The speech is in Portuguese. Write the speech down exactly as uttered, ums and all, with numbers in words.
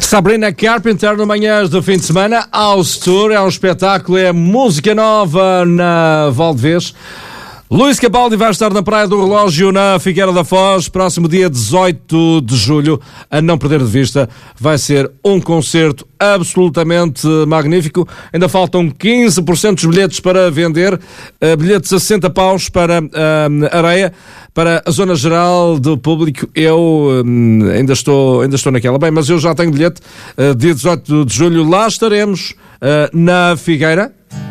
Sabrina Carpenter no Manhãs do fim de semana. House Tour é um espetáculo, é música nova na Valdevez. Luís Capaldi vai estar na Praia do Relógio, na Figueira da Foz, próximo dia dezoito de julho. A não perder de vista, vai ser um concerto absolutamente magnífico. Ainda faltam quinze por cento dos bilhetes para vender, uh, bilhetes a sessenta paus para uh, Areia, para a zona geral do público. Eu um, ainda, estou, ainda estou naquela. Bem, mas eu já tenho bilhete, uh, dia dezoito de julho, lá estaremos uh, na Figueira.